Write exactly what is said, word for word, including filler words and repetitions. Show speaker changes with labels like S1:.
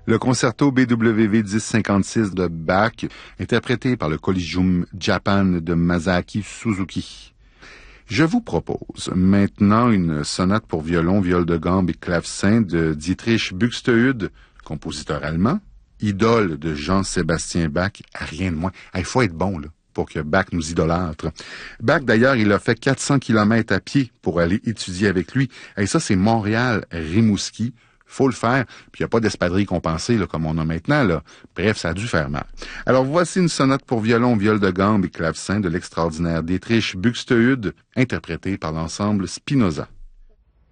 S1: Le concerto B W V dix cinquante-six de Bach, interprété par le Collegium Japan de Masaaki Suzuki. Je vous propose maintenant une sonate pour violon, viol de gambe et clavecin de Dietrich Buxtehude, compositeur allemand, idole de Jean-Sébastien Bach, rien de moins. Il faut être bon, là, pour que Bach nous idolâtre. Bach, d'ailleurs, il a fait quatre cents kilomètres à pied pour aller étudier avec lui. Et ça, c'est Montréal-Rimouski. Faut le faire. Puis il n'y a pas d'espadrille compensée, là, comme on a maintenant, là. Bref, ça a dû faire mal. Alors, voici une sonate pour violon, viol de gambe et clavecin de l'extraordinaire Dietrich Buxtehude, interprétée par l'ensemble Spinoza.